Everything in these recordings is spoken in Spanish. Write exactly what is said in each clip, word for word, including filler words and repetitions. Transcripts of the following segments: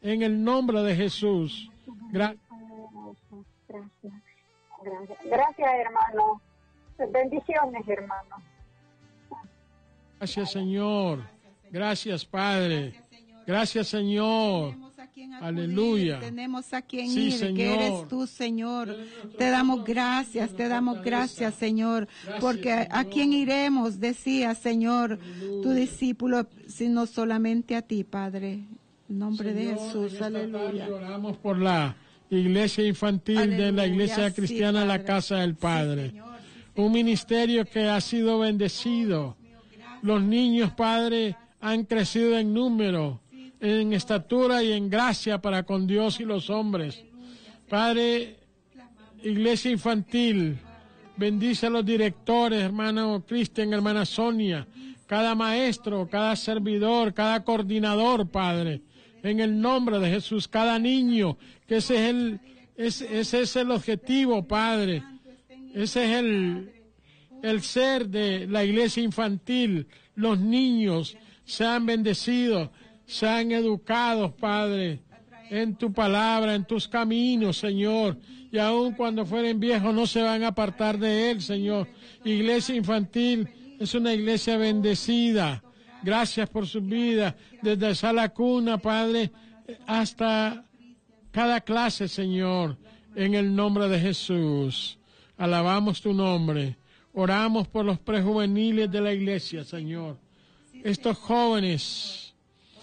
en el nombre de Jesús. Gra Gracias. Gracias. Gracias, hermano. Bendiciones, hermano. Gracias, Señor. Gracias, Padre. Gracias, Señor. Aleluya. Tenemos a quien Sí, ir, Señor. que eres tú, Señor. Te damos gracias, te damos gracias, Señor, porque a, a quién iremos, decía, Señor, tu discípulo, sino solamente a ti, Padre. En nombre Señor, de Jesús, en esta aleluya. tarde oramos por la iglesia infantil Aleluya, de la iglesia sí, cristiana, la Padre. casa del Padre. Sí, Señor, sí, Señor. Un ministerio que ha sido bendecido. Los niños, Padre, han crecido en número, en estatura y en gracia para con Dios y los hombres. Padre, iglesia infantil, bendice a los directores, hermano Cristian, hermana Sonia, cada maestro, cada servidor, cada coordinador, Padre, en el nombre de Jesús, cada niño, que ese es el, ese, ese es el objetivo, Padre, ese es el, el ser de la iglesia infantil. Los niños sean bendecidos, sean educados, Padre, en tu palabra, en tus caminos, Señor, y aun cuando fueren viejos no se van a apartar de él, Señor. Iglesia infantil es una iglesia bendecida. Gracias por su vida, desde esa la cuna, Padre, hasta cada clase, Señor, en el nombre de Jesús. Alabamos tu nombre. Oramos por los prejuveniles de la iglesia, Señor. Estos jóvenes,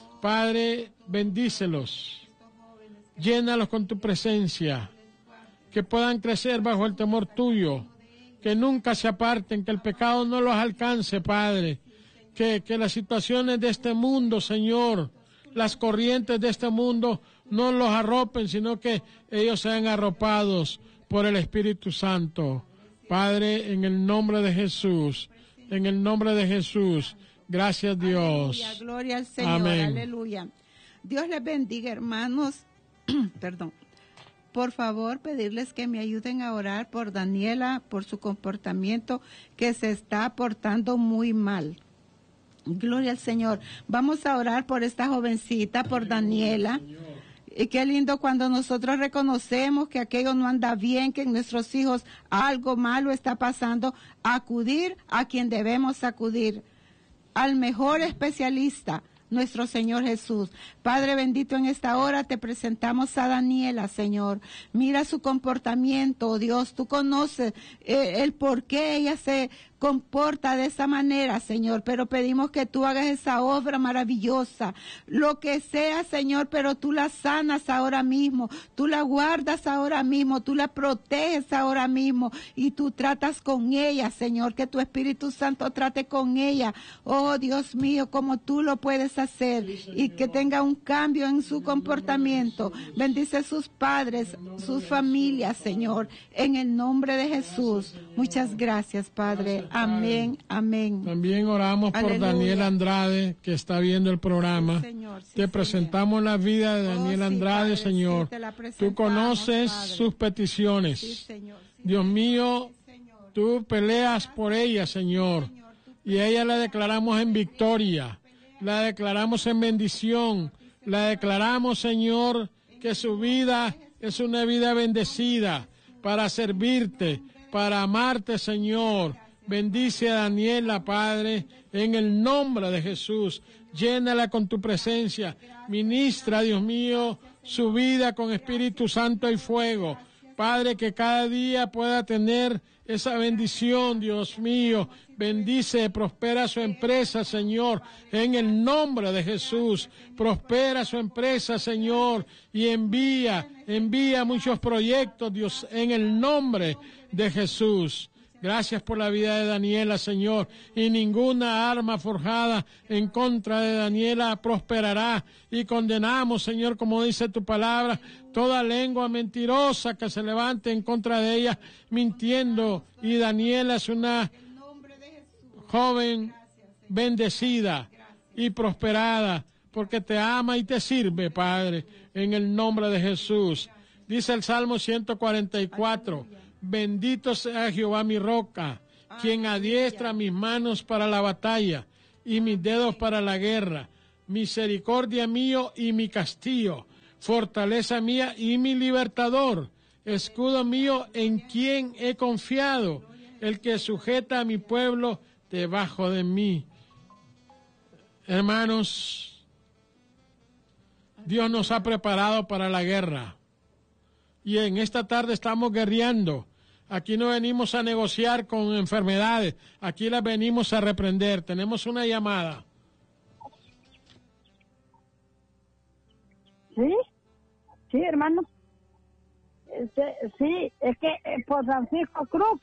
Padre, bendícelos. Llénalos con tu presencia. Que puedan crecer bajo el temor tuyo. Que nunca se aparten, que el pecado no los alcance, Padre. Que, que las situaciones de este mundo, Señor, las corrientes de este mundo no los arropen, sino que ellos sean arropados por el Espíritu Santo. Padre, en el nombre de Jesús, en el nombre de Jesús, gracias Dios. Aleluya, gloria al Señor, Amén. aleluya. Dios les bendiga, hermanos. Perdón. Por favor, pedirles que me ayuden a orar por Daniela, por su comportamiento que se está portando muy mal. Gloria al Señor. Vamos a orar por esta jovencita, por Daniela. Y qué lindo cuando nosotros reconocemos que aquello no anda bien, que en nuestros hijos algo malo está pasando, acudir a quien debemos acudir, al mejor especialista, nuestro Señor Jesús. Padre bendito, en esta hora te presentamos a Daniela, Señor. Mira su comportamiento, oh Dios, tú conoces eh, el por qué ella se comporta de esa manera, Señor, pero pedimos que tú hagas esa obra maravillosa, lo que sea, Señor, pero tú la sanas ahora mismo, tú la guardas ahora mismo, tú la proteges ahora mismo y tú tratas con ella, Señor, que tu Espíritu Santo trate con ella, oh Dios mío, como tú lo puedes hacer y que tenga un cambio en su comportamiento. Bendice sus padres, sus familias, Señor, en el nombre de Jesús. Muchas gracias, Padre. Amén, amén. También oramos por Aleluya. Daniel Andrade, que está viendo el programa. Sí, Señor, sí, te presentamos Señor. la vida de Oh, Daniel sí, Andrade, Padre, Señor. sí, te la Tú presentamos, conoces Padre. sus peticiones. Sí, Señor, sí, Dios mío, sí, Señor. tú peleas por ella, Señor. Y a ella la declaramos en victoria. La declaramos en bendición. La declaramos, Señor, que su vida es una vida bendecida para servirte, para amarte, Señor. Bendice a Daniela, Padre, en el nombre de Jesús. Llénala con tu presencia. Ministra, Dios mío, su vida con Espíritu Santo y fuego. Padre, que cada día pueda tener esa bendición, Dios mío. Bendice, prospera su empresa, Señor, en el nombre de Jesús. Prospera su empresa, Señor, y envía, envía muchos proyectos, Dios, en el nombre de Jesús. Gracias por la vida de Daniela, Señor, y ninguna arma forjada en contra de Daniela prosperará. Y condenamos, Señor, como dice tu palabra, toda lengua mentirosa que se levante en contra de ella, mintiendo. Y Daniela es una joven bendecida y prosperada, porque te ama y te sirve, Padre, en el nombre de Jesús. Dice el Salmo ciento cuarenta y cuatro, bendito sea Jehová mi roca, quien adiestra mis manos para la batalla y mis dedos para la guerra. Misericordia mío y mi castillo, fortaleza mía y mi libertador, escudo mío en quien he confiado, el que sujeta a mi pueblo debajo de mí. Hermanos, Dios nos ha preparado para la guerra y en esta tarde estamos guerreando. Aquí no venimos a negociar con enfermedades, aquí las venimos a reprender. Tenemos una llamada. Sí, sí, hermano. Este, sí, es que eh, por Francisco Cruz.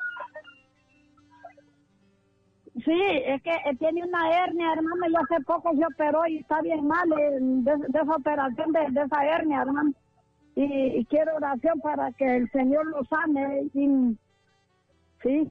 Sí, es que eh, tiene una hernia, hermano, y hace poco se operó y está bien mal eh, de, de esa operación de, de esa hernia, hermano. Y, y quiero oración para que el Señor lo sane. Y, sí.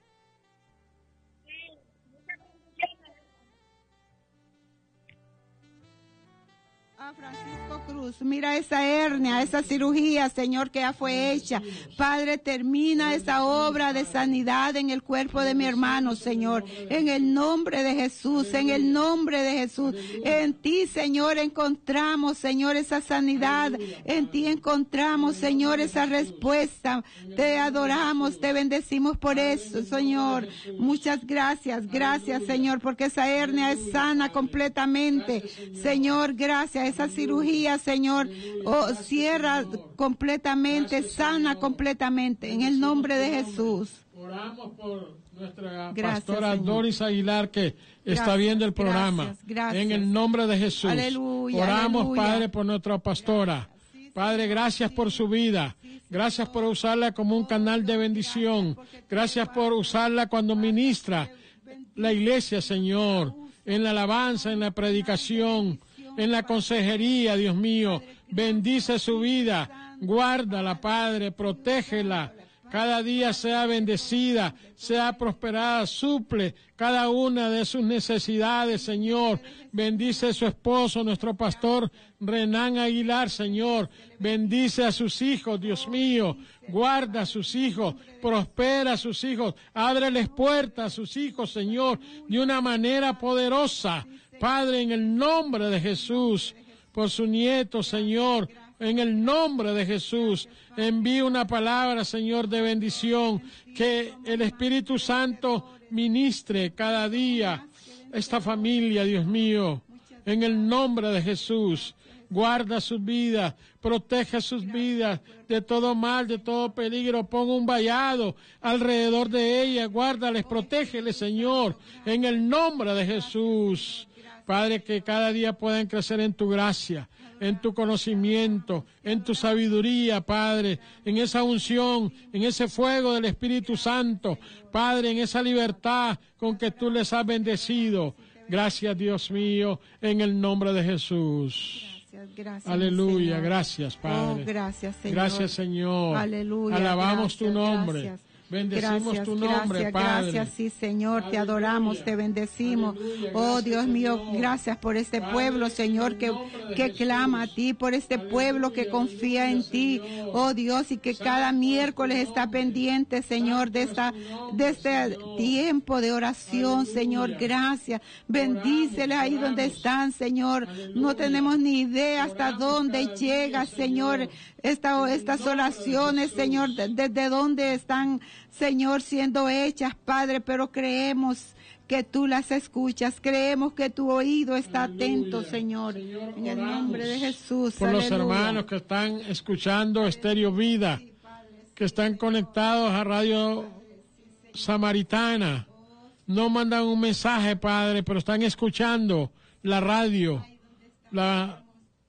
A Francisco Cruz, mira esa hernia, esa cirugía, Señor, que ya fue hecha. Padre, termina esa obra de sanidad en el cuerpo de mi hermano, Señor. En el nombre de Jesús, en el nombre de Jesús. En ti, Señor, encontramos, Señor, esa sanidad. En ti encontramos, Señor, esa respuesta. Te adoramos, te bendecimos por eso, Señor. Muchas gracias, gracias, Señor, porque esa hernia es sana completamente. Señor, gracias. Esa cirugía, Señor, oh, cierra completamente, sana completamente, en el nombre de Jesús. Oramos por nuestra Gracias, pastora Señor. Doris Aguilar, que está Gracias, viendo el programa. gracias, gracias. En el nombre de Jesús. Aleluya, Oramos, aleluya. Padre, por nuestra pastora. Padre, gracias por su vida. Gracias por usarla como un canal de bendición. Gracias por usarla cuando ministra la iglesia, Señor, en la alabanza, en la predicación, en la consejería, Dios mío. Bendice su vida, guárdala, Padre, protégela. Cada día sea bendecida, sea prosperada, suple cada una de sus necesidades, Señor. Bendice a su esposo, nuestro pastor Renán Aguilar, Señor. Bendice a sus hijos, Dios mío. Guarda a sus hijos, prospera a sus hijos. Ábreles puertas a sus hijos, Señor, de una manera poderosa. Padre, en el nombre de Jesús, por su nieto, Señor, en el nombre de Jesús, envíe una palabra, Señor, de bendición, que el Espíritu Santo ministre cada día esta familia, Dios mío, en el nombre de Jesús. Guarda sus vidas, protege sus vidas de todo mal, de todo peligro. Ponga un vallado alrededor de ellas, guárdales, protégeles, Señor, en el nombre de Jesús. Padre, que cada día puedan crecer en tu gracia, en tu conocimiento, en tu sabiduría, Padre, en esa unción, en ese fuego del Espíritu Santo, Padre, en esa libertad con que tú les has bendecido. Gracias, Dios mío, en el nombre de Jesús. Gracias, gracias, Aleluya, Señor. gracias, Padre. Oh, gracias, Señor. Gracias, Señor. Aleluya. Alabamos gracias, tu nombre. Gracias. Bendecimos Gracias, tu nombre, gracias, Padre. gracias, sí, Señor, te Aleluya. adoramos, te bendecimos. Aleluya, Oh, gracias, Dios mío, Señor. gracias por este Padre, pueblo, Señor, en que, el nombre de que Jesús. clama a ti, por este Aleluya, pueblo que confía en ti. Señor. Oh, Dios, y que cada Santo miércoles es tu está nombre. pendiente, Señor, de esta, Santo es tu nombre, de este Señor. tiempo de oración, Aleluya. Señor, gracias. Bendíceles ahí oramos. donde están, Señor. Aleluya. No tenemos ni idea hasta Oramos dónde cada día, llega, Señor. Señor, esta, estas nombre de oraciones, Jesús. Señor, de- desde dónde están, Señor, siendo hechas, Padre, pero creemos que tú las escuchas, creemos que tu oído está Aleluya. atento, Señor, Señor, en el oramos nombre de Jesús. por los Aleluya. hermanos que están escuchando Estéreo Vida, que están conectados a Radio Samaritana. No mandan un mensaje, Padre, pero están escuchando la radio, la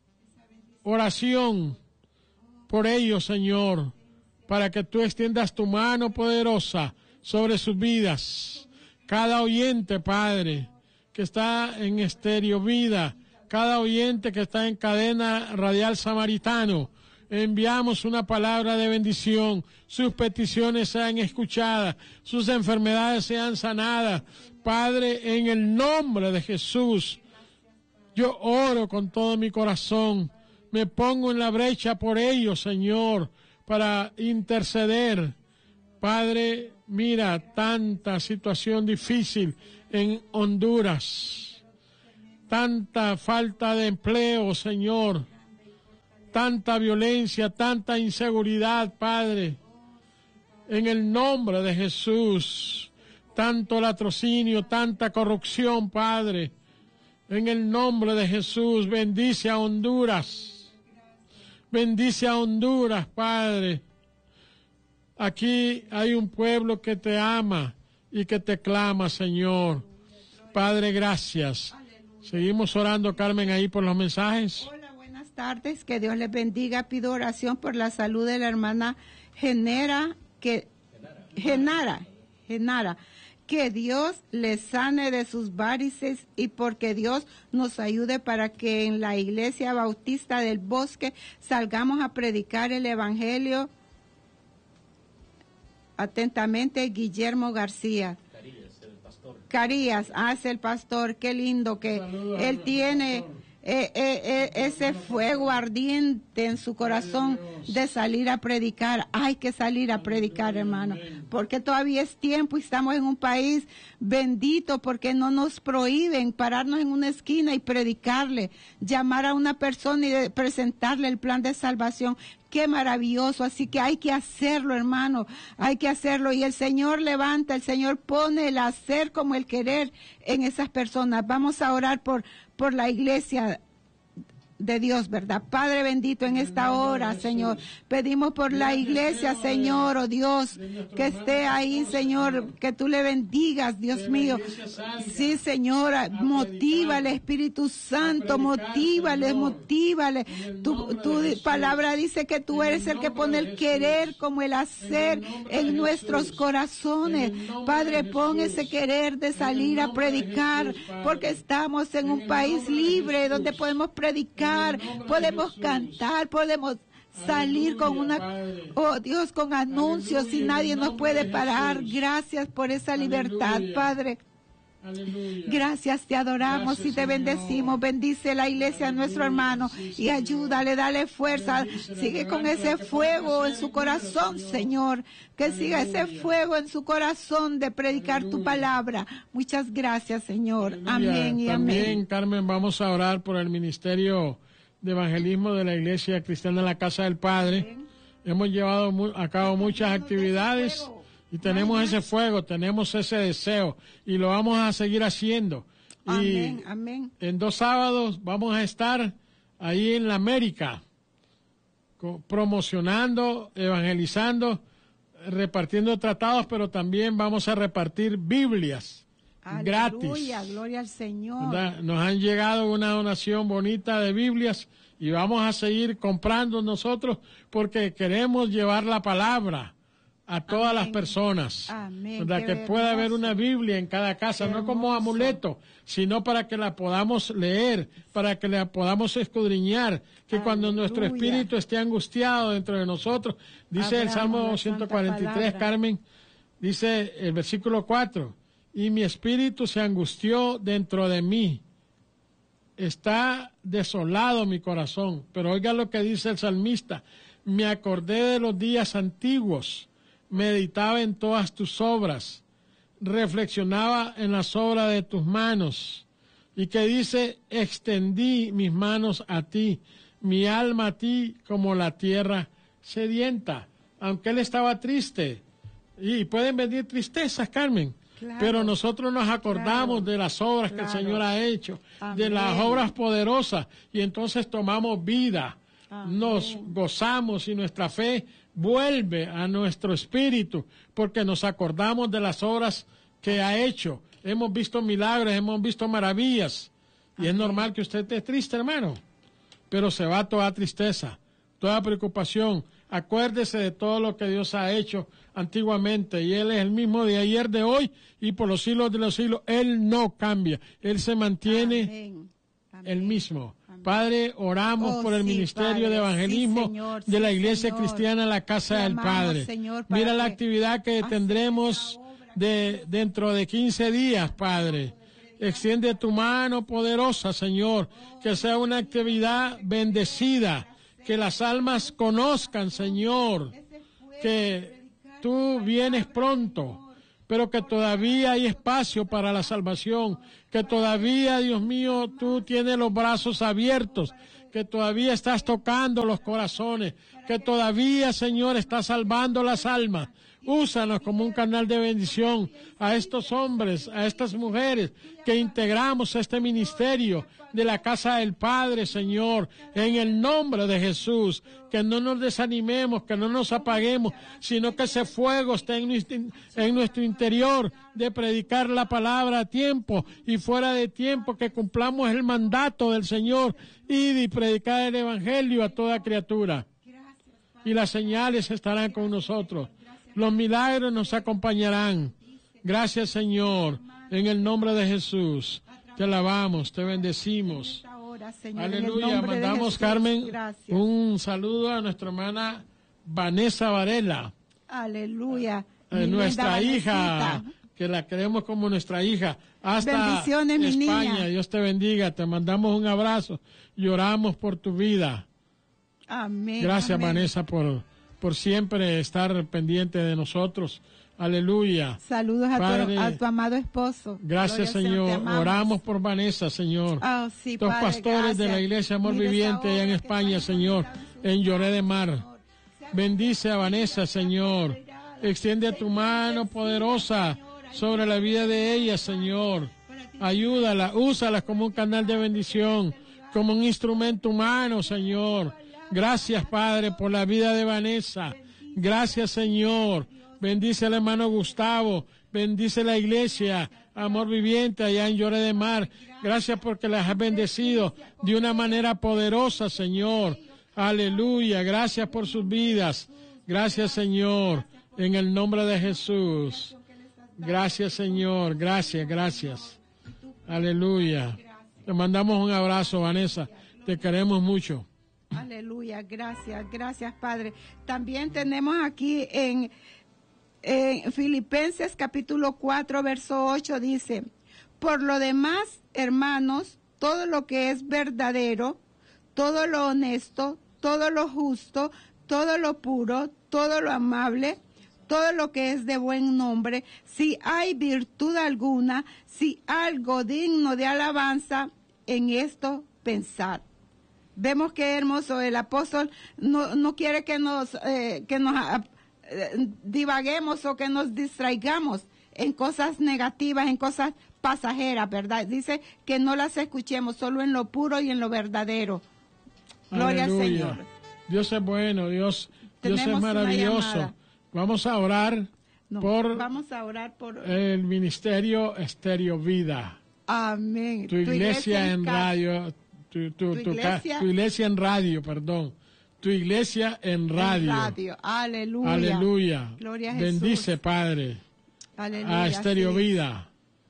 oración por ellos, Señor, para que tú extiendas tu mano poderosa sobre sus vidas. Cada oyente, Padre, que está en Estéreo Vida, cada oyente que está en cadena radial Samaritano, enviamos una palabra de bendición. Sus peticiones sean escuchadas, sus enfermedades sean sanadas. Padre, en el nombre de Jesús, yo oro con todo mi corazón. Me pongo en la brecha por ellos, Señor, para interceder. Padre, mira tanta situación difícil en Honduras, tanta falta de empleo, Señor. tanta violencia, tanta inseguridad, Padre. En el nombre de Jesús, tanto latrocinio, tanta corrupción, Padre. En el nombre de Jesús, bendice a Honduras. Bendice a Honduras, Padre. Aquí hay un pueblo que te ama y que te clama, Señor. Padre, gracias. Seguimos orando, Carmen, ahí por los mensajes. Hola, buenas tardes. Que Dios les bendiga. Pido oración por la salud de la hermana Genera, que Genara, Genara. Que Dios le sane de sus varices y porque Dios nos ayude para que en la Iglesia Bautista del Bosque salgamos a predicar el Evangelio. Atentamente, Guillermo García. Carías, el pastor. Carías, ah, es el pastor, qué lindo que Saludos él al tiene pastor. eh, eh, eh, ese fuego ardiente en su corazón de salir a predicar. Hay que salir a predicar, hermano, porque todavía es tiempo y estamos en un país bendito, porque no nos prohíben pararnos en una esquina y predicarle, llamar a una persona y de- presentarle el plan de salvación. Qué maravilloso, así que hay que hacerlo, hermano, hay que hacerlo. Y el Señor levanta, el Señor pone el hacer como el querer en esas personas. Vamos a orar por, por la iglesia de Dios, ¿verdad? Padre bendito, en esta hora, Señor, pedimos por la iglesia, Señor, oh Dios, que esté ahí, Señor, que tú le bendigas, Dios mío. Sí, Señora, motívale, Espíritu Santo, motívale, motívale. Tu, tu palabra dice que tú eres el que pone el querer como el hacer en nuestros corazones. Padre, pon ese querer de salir a predicar, porque estamos en un país libre donde podemos predicar, podemos cantar, podemos salir con una, oh Dios, con anuncios y nadie nos puede parar. Gracias por esa libertad, Padre. Aleluya. Gracias, te adoramos Gracias, y te Señor. bendecimos. Bendice la iglesia a nuestro hermano y ayúdale, dale fuerza. Sigue con ese fuego en su corazón, Señor. Que siga ese fuego en su corazón de predicar tu palabra. Muchas gracias, Señor. Amén y También, amén. Carmen, vamos a orar por el ministerio de evangelismo de la Iglesia Cristiana de la Casa del Padre. Hemos llevado mu- a cabo muchas actividades y tenemos ese fuego, tenemos ese deseo y lo vamos a seguir haciendo. Y Amén, amén. en dos sábados vamos a estar ahí en la América, co- promocionando, evangelizando, repartiendo tratados, pero también vamos a repartir Biblias gratis. Aleluya, gloria al Señor. ¿Verdad? Nos han llegado una donación bonita de Biblias y vamos a seguir comprando nosotros porque queremos llevar la palabra a todas Amén. las personas. Amén. ¿Verdad? Qué Que pueda haber hermoso. una Biblia en cada casa, Qué no como hermoso. amuleto, sino para que la podamos leer, para que la podamos escudriñar, que cuando nuestro Aleluya. espíritu esté angustiado dentro de nosotros, dice el Abramos Salmo la ciento santa cuarenta y tres, palabra. Carmen, dice el versículo cuatro, y mi espíritu se angustió dentro de mí. Está desolado mi corazón. Pero oiga lo que dice el salmista. Me acordé de los días antiguos. Meditaba en todas tus obras. Reflexionaba en las obras de tus manos. Y que dice, extendí mis manos a ti, mi alma a ti como la tierra sedienta. Aunque él estaba triste. Y pueden venir tristezas, Carmen. Claro. Pero nosotros nos acordamos Claro. de las obras que el Claro. Señor ha hecho, de Amén. las obras poderosas, y entonces tomamos vida, Amén. nos gozamos y nuestra fe vuelve a nuestro espíritu, porque nos acordamos de las obras que ha hecho. Hemos visto milagros, hemos visto maravillas, y es normal que usted esté triste, hermano, pero se va toda tristeza, toda preocupación. Acuérdese de todo lo que Dios ha hecho antiguamente y Él es el mismo de ayer, de hoy y por los siglos de los siglos. Él no cambia, Él se mantiene Amén. Amén. el mismo. Amén. Padre, oramos Oh, por el sí, ministerio Padre. de evangelismo Sí, Señor. de la Sí, Iglesia Señor. Cristiana La Casa Te del amamos, Padre. Señor, para Mira la que actividad que hacer tendremos esa obra de, dentro de quince días, Padre. Extiende tu mano poderosa, Señor, que sea una actividad bendecida, que las almas conozcan, Señor, que tú vienes pronto, pero que todavía hay espacio para la salvación, que todavía, Dios mío, tú tienes los brazos abiertos, que todavía estás tocando los corazones, que todavía, Señor, estás salvando las almas. Úsanos como un canal de bendición a estos hombres, a estas mujeres que integramos este ministerio de la casa del Padre, Señor, en el nombre de Jesús. Que no nos desanimemos, que no nos apaguemos, sino que ese fuego esté en nuestro, en nuestro interior de predicar la palabra a tiempo y fuera de tiempo, que cumplamos el mandato del Señor y de predicar el Evangelio a toda criatura. Y las señales estarán con nosotros. Los milagros nos acompañarán. Gracias, Señor, en el nombre de Jesús. Te alabamos, te bendecimos. Aleluya. Mandamos, Carmen, un saludo a nuestra hermana Vanessa Varela. Aleluya. Eh, nuestra hija, que la queremos como nuestra hija. Hasta Bendiciones, mi España. niña. Dios te bendiga. Te mandamos un abrazo y oramos por tu vida. Amén. Gracias, amén. Vanessa, por, por siempre estar pendiente de nosotros. Aleluya. Saludos a, Padre, tu, a tu amado esposo. Gracias, Gloria Señor. sea, te amamos. Oramos por Vanessa, Señor. Oh, sí, Estos Padre, pastores de la gracias. Iglesia Amor Mira esa Viviente allá en obra que España, está Señor, implementada en su Lloré de vida, Mar. Señor. Bendice a Vanessa, Señor. Extiende tu mano poderosa sobre la vida de ella, Señor. Ayúdala, úsala como un canal de bendición, como un instrumento humano, Señor. Gracias, Padre, por la vida de Vanessa. Gracias, Señor. Bendice al hermano Gustavo. Bendice la iglesia Amor Viviente allá en Lloré de Mar. Gracias porque las has bendecido de una manera poderosa, Señor. Aleluya. Gracias por sus vidas. Gracias, Señor. En el nombre de Jesús. Gracias, Señor. Gracias, gracias. Aleluya. Te mandamos un abrazo, Vanessa. Te queremos mucho. Aleluya, gracias, gracias, Padre. También tenemos aquí en, en Filipenses capítulo cuatro, verso ocho, dice, por lo demás, hermanos, todo lo que es verdadero, todo lo honesto, todo lo justo, todo lo puro, todo lo amable, todo lo que es de buen nombre, si hay virtud alguna, si algo digno de alabanza, en esto pensad. Vemos qué hermoso, el apóstol no, no quiere que nos, eh, que nos eh, divaguemos o que nos distraigamos en cosas negativas, en cosas pasajeras, ¿verdad? Dice que no las escuchemos, solo en lo puro y en lo verdadero. Gloria Aleluya. al Señor. Dios es bueno, Dios, Dios es Tenemos una maravilloso. llamada. Vamos a orar No, por vamos a orar por el ministerio Estéreo Vida. amén. Tu iglesia en casa. radio, tu, tu, Tu tu ca- iglesia- tu iglesia en radio, perdón. Tu iglesia en radio. En radio. Aleluya. Aleluya. Gloria a Jesús. Bendice, Padre, Aleluya, a Estéreo sí. Vida.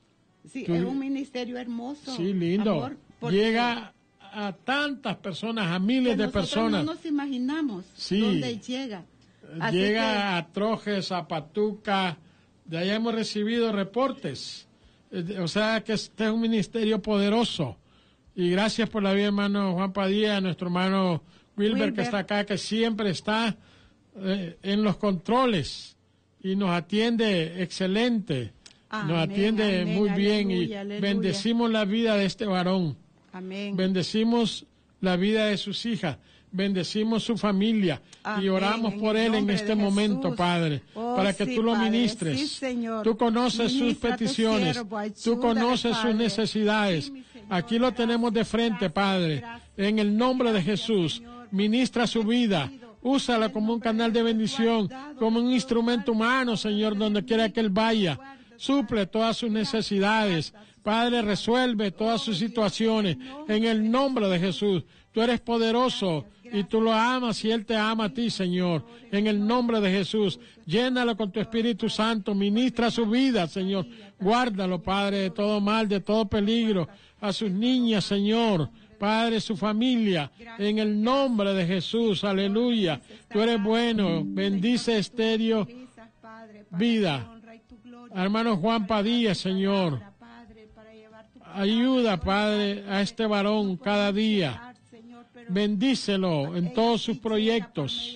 Sí, Tu- es un ministerio hermoso. Sí, lindo. amor, porque Llega a tantas personas, a miles que de nosotros personas. no nos imaginamos Sí. dónde llega. Así Llega a Trojes, a Patuca, de allá hemos recibido reportes. Eh, O sea que este es un ministerio poderoso. Y gracias por la vida, hermano Juan Padilla, nuestro hermano Wilber, Wilber. que está acá, que siempre está eh, en los controles y nos atiende excelente. Amén, nos atiende amén, muy bien y aleluya, aleluya. bendecimos la vida de este varón. Amén. Bendecimos la vida de sus hijas. Bendecimos su familia y Amén, oramos en por el él en nombre este de momento, Jesús. Padre, Oh, para que sí, tú lo Padre. ministres. Sí, Señor. Tú conoces sus Ministra a tu peticiones, siervo, tú ayúdale, conoces sus Padre. necesidades. Sí, mi Señor, Aquí lo tenemos de frente, gracias, Padre, gracias. en el nombre de Gracias, Jesús. Señor, Ministra su vida. Úsala como un canal de bendición, como un instrumento humano, Señor, donde quiera que él vaya. Suple todas sus necesidades. Padre, resuelve todas sus situaciones en el nombre de Jesús. Tú eres poderoso y tú lo amas y él te ama a ti, Señor. En el nombre de Jesús, llénalo con tu Espíritu Santo. Ministra su vida, Señor. Guárdalo, Padre, de todo mal, de todo peligro. A sus niñas, Señor. Padre, su familia, en el nombre de Jesús, aleluya. Tú eres bueno, bendice Estéreo Vida. Hermano Juan Padilla, Señor, ayuda, Padre, a este varón cada día. Bendícelo en todos sus proyectos.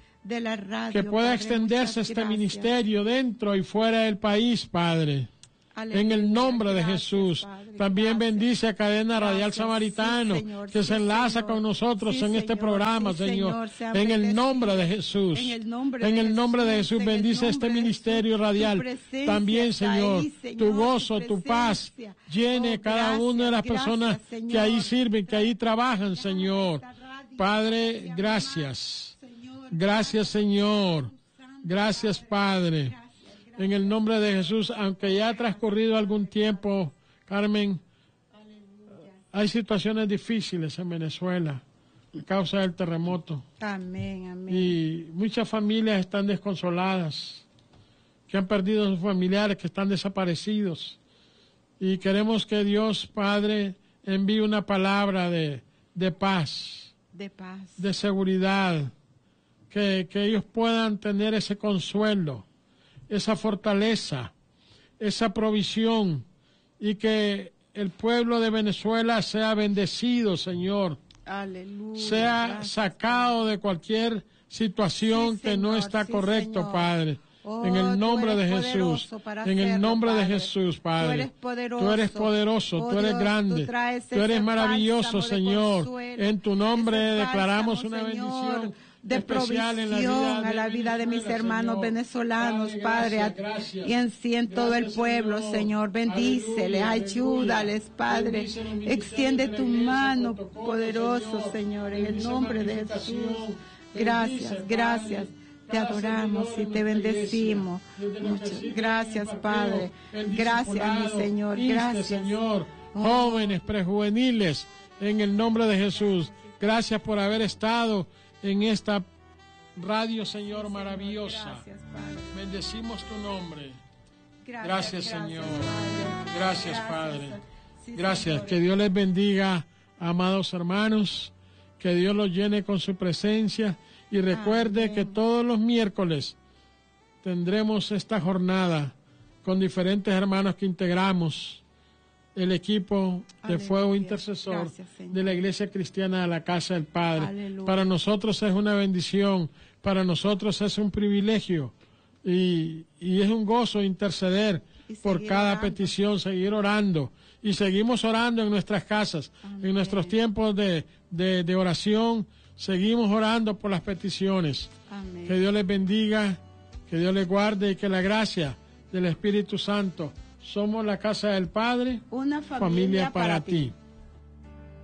Que pueda extenderse este ministerio dentro y fuera del país, Padre. Aleluya, en el nombre de gracias, Jesús. Padre, También gracias. bendice a Cadena Radial Gracias, Samaritano, sí, Señor, que sí, se enlaza Señor. con nosotros Sí, en este Señor, programa, sí, Señor. Señor, sean En el nombre de bendecidos. Jesús. En el nombre En de el nombre de Jesús, Jesús, en el bendice nombre este de ministerio Jesús. radial. Tu presencia También, está Señor, ahí, Señor, tu gozo, tu tu paz, presencia. llene Oh, cada gracias, una de las gracias, personas Señor. que ahí sirven, que ahí trabajan, Señor. Esta radio, Padre, Señor, gracias. Señor, Gracias, Señor. Gracias, Padre. En el nombre de Jesús, aunque ya ha transcurrido algún tiempo, Carmen, hay situaciones difíciles en Venezuela a causa del terremoto. Amén, amén. Y muchas familias están desconsoladas, que han perdido a sus familiares, que están desaparecidos. Y queremos que Dios, Padre, envíe una palabra de, de paz, De paz. de seguridad, que, que ellos puedan tener ese consuelo, esa fortaleza, esa provisión, y que el pueblo de Venezuela sea bendecido, Señor, Aleluya. sea Gracias, sacado de cualquier situación Sí, que no Señor, está sí, correcto, Señor. Padre. Oh, en el tú nombre eres de Jesús, poderoso para en el hacerlo, nombre de Padre. Jesús, Padre. Tú eres poderoso. Tú eres poderoso, Oh, tú eres Dios, grande, tú traes tú eres ese maravilloso, bálsamo de Señor. consuelo, En tu nombre ese declaramos bálsamo, una Señor, bendición de especial en la provisión vida a la vida de mis Venezuela, hermanos Señor. venezolanos, Padre, Padre, gracias, a- gracias. y en sí en todo el Gracias, pueblo, Señor. Señor, bendíceles, Aleluya, ayúdales, aleluya. Padre, Bendice los ministerios extiende de la tu iglesia, mano protocolo, poderoso, Señor, en el Bendice nombre de magnificación. Jesús. Bendice, Gracias, Padre. gracias. Te Gracias, adoramos Señor, y en te nuestra bendecimos. iglesia, desde los Muchas que sirven gracias, en el Padre. parqueo, el Gracias, mi discipulado. Señor. Inste, Gracias. Señor, Oh. jóvenes, prejuveniles, en el nombre de Jesús. Gracias por haber estado en esta radio, Señor, maravillosa. Gracias, Padre. Bendecimos tu nombre. Gracias, Gracias, Señor. Padre. Gracias, Padre. Sí, Gracias. Señor. Que Dios les bendiga, amados hermanos. Que Dios los llene con su presencia. Y recuerde Amén. que todos los miércoles tendremos esta jornada con diferentes hermanos que integramos el equipo de Aleluya. fuego intercesor Gracias, Señor. de la Iglesia Cristiana de la Casa del Padre. Aleluya. Para nosotros es una bendición, para nosotros es un privilegio y, y es un gozo interceder Y por seguir cada orando. petición, seguir orando. Y seguimos orando en nuestras casas, Amén. en nuestros tiempos de, de, de oración, seguimos orando por las peticiones. Amén. Que Dios les bendiga, que Dios les guarde y que la gracia del Espíritu Santo. Somos la casa del Padre, Una familia para ti.